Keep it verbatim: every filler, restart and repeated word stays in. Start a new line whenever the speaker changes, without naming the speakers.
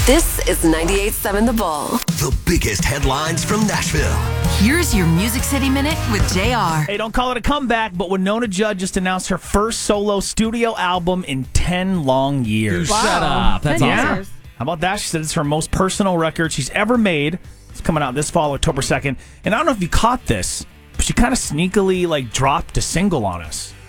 This is ninety-eight point seven The Bull.
The biggest headlines from Nashville.
Here's your Music City Minute with J R.
Hey, don't call it a comeback, but Winona Judd just announced her first solo studio album in ten long years.
Dude, shut up. That's
Yeah.
awesome.
How about that? She said it's her most personal record she's ever made. It's coming out this fall, October second. And I don't know if you caught this, but she kind of sneakily like dropped a single on us.